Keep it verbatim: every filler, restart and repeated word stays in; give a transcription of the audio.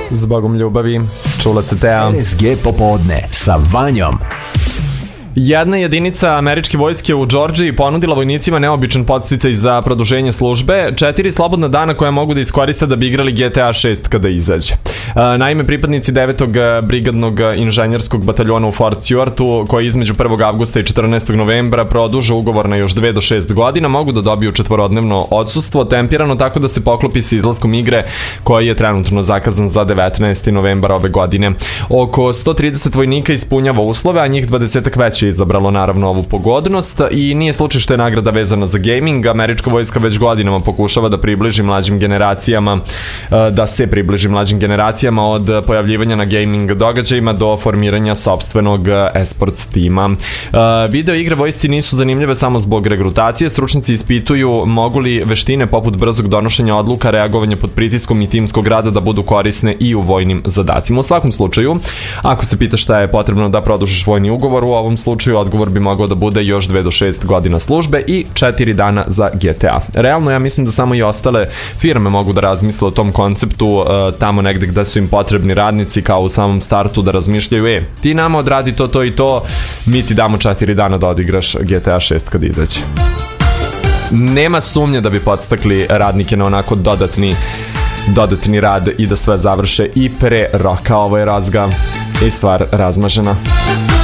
Zbogom ljubavi, čula se Tea. R S G popodne sa Vanjom. Jedna jedinica američke vojske u Džordžiji ponudila vojnicima neobičan podsticaj za produženje službe, četiri slobodna dana koja mogu da iskoriste da bi igrali G T A šest kada izađe. Naime, pripadnici devetog brigadnog inženjerskog bataljona u Fort Stewartu, koji između prvog avgusta i četrnaestog novembra produže ugovor na još dve do šest godina, mogu da dobiju četvorodnevno odsustvo, tempirano tako da se poklopi sa izlaskom igre koji je trenutno zakazan za devetnaesti novembar ove godine. Oko sto trideset vojnika ispunjava uslove, a njih dvadesetak već je izabralo naravno ovu pogodnost i nije slučaj što je nagrada vezana za gaming. Američka vojska već godinama pokušava da približi mlađim generacijama, da se približi mlađim generacijama od pojavljivanja na gaming događajima do formiranja sopstvenog esports tima. Video igre vojsci nisu zanimljive samo zbog regrutacije, stručnici ispituju mogu li veštine poput brzog donošenja odluka, reagovanja pod pritiskom i timskog rada da budu korisne i u vojnim zadacima. U svakom slučaju, ako se pita šta je potrebno da produžiš vojni ugovor, u ovom slučaju odgovor bi mogao da bude još dve do šest godina službe i četiri dana za G T A. Realno, ja mislim da samo i ostale firme mogu da razmisle o tom konceptu tamo negde gde su im potrebni radnici, kao u samom startu da razmišljaju, e, ti nama odradi to, to i to, mi ti damo četiri dana da odigraš G T A šest kad izađe. Nema sumnje da bi podstakli radnike na onako dodatni dodatni rad i da sve završe i pre roka. Ovo je Razga i stvar razmažena.